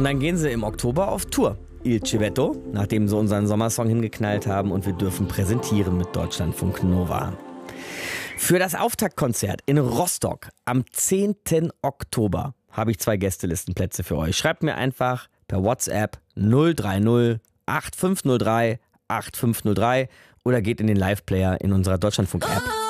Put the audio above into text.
Und dann gehen sie im Oktober auf Tour. Il Civetto, nachdem sie unseren Sommersong hingeknallt haben, und wir dürfen präsentieren mit Deutschlandfunk Nova. Für das Auftaktkonzert in Rostock am 10. Oktober habe ich 2 Gästelistenplätze für euch. Schreibt mir einfach per WhatsApp 030 8503 8503 oder geht in den Live-Player in unserer Deutschlandfunk-App.